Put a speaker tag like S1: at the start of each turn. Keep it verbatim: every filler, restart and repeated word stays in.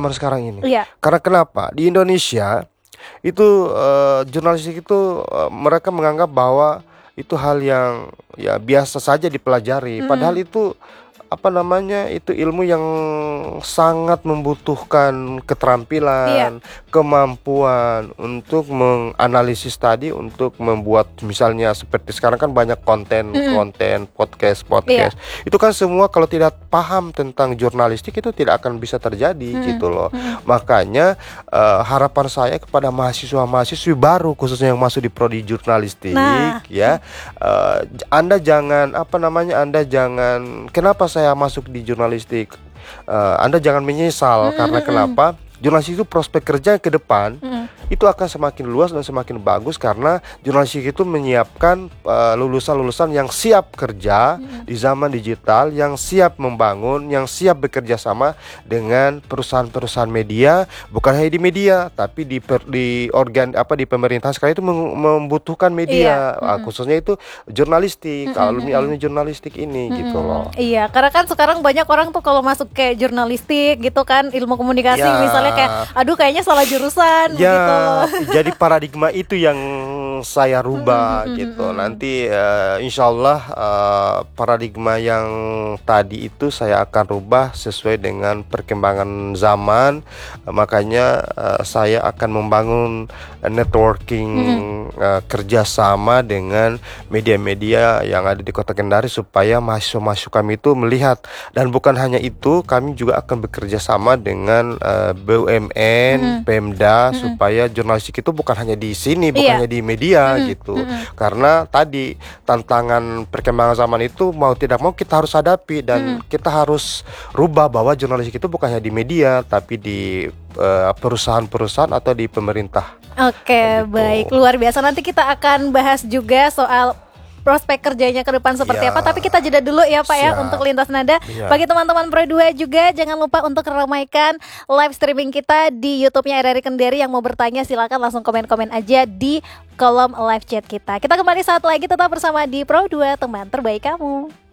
S1: zaman sekarang ini.
S2: Iya.
S1: Karena kenapa? Di Indonesia itu uh, jurnalistik itu uh, mereka menganggap bahwa itu hal yang ya biasa saja dipelajari.
S2: Mm.
S1: Padahal itu apa namanya itu ilmu yang sangat membutuhkan keterampilan,
S2: Iya.
S1: kemampuan untuk menganalisis tadi, untuk membuat misalnya seperti sekarang kan banyak konten,
S2: Mm.
S1: konten podcast, podcast.
S2: Iya.
S1: Itu kan semua kalau tidak paham tentang jurnalistik itu tidak akan bisa terjadi
S2: Mm.
S1: gitu loh.
S2: Mm.
S1: Makanya uh, harapan saya kepada mahasiswa-mahasiswi baru khususnya yang masuk di prodi jurnalistik,
S2: Nah.
S1: ya, uh, Anda jangan apa namanya Anda jangan kenapa saya masuk di jurnalistik, uh, Anda jangan menyesal.
S2: Mm,
S1: Karena
S2: mm, mm.
S1: kenapa? Jurnalistik itu prospek kerja ke depan
S2: Mm.
S1: itu akan semakin luas dan semakin bagus karena jurnalistik itu menyiapkan uh, lulusan-lulusan yang siap kerja
S2: Mm.
S1: di zaman digital, yang siap membangun, yang siap bekerja sama dengan perusahaan-perusahaan media, bukan hanya di media tapi di per, di organ apa di pemerintahan sekarang itu mem- membutuhkan media.
S2: Iya.
S1: Uh,
S2: Mm.
S1: khususnya itu jurnalistik,
S2: Mm, mm,
S1: alumni-alumni jurnalistik ini
S2: Mm-mm.
S1: gitu loh.
S2: Iya, karena kan sekarang banyak orang tuh kalau masuk kayak jurnalistik gitu kan, ilmu komunikasi
S1: Ya.
S2: misalnya kayak aduh kayaknya salah jurusan
S1: Ya,
S2: gitu.
S1: jadi paradigma itu yang saya rubah
S2: Mm-mm,
S1: gitu.
S2: mm-mm.
S1: Nanti uh, insya Allah uh, paradigma yang tadi itu saya akan rubah sesuai dengan perkembangan zaman. Uh, makanya uh, saya akan membangun uh, networking uh, kerjasama dengan media-media yang ada di Kota Kendari supaya mahasiswa-mahasiswa kami itu melihat. Dan bukan hanya itu, kami juga akan bekerja sama dengan uh, B U M N,
S2: Mm-mm.
S1: Pemda,
S2: Mm-mm.
S1: supaya jurnalistik itu bukan hanya di sini, bukan
S2: Iya.
S1: hanya di media
S2: Mm-mm.
S1: gitu.
S2: Mm-mm.
S1: Karena tadi tantangan perkembangan zaman itu mau tidak mau kita harus hadapi dan
S2: Mm-mm.
S1: kita harus rubah bahwa jurnalistik itu bukan hanya di media tapi di uh, perusahaan-perusahaan atau di pemerintah.
S2: Oke,
S1: Gitu.
S2: baik, luar biasa. Nanti kita akan bahas juga soal prospek kerjanya ke depan seperti
S1: Ya.
S2: apa. Tapi kita jeda dulu ya Pak ya
S1: Siap.
S2: untuk Lintas Nada.
S1: Iya.
S2: Bagi teman-teman Pro dua juga jangan lupa untuk ramaikan live streaming kita di YouTube-nya R R I Kendari. Yang mau bertanya silakan langsung komen-komen aja di kolom live chat kita. Kita kembali saat lagi tetap bersama di Pro dua, teman terbaik kamu.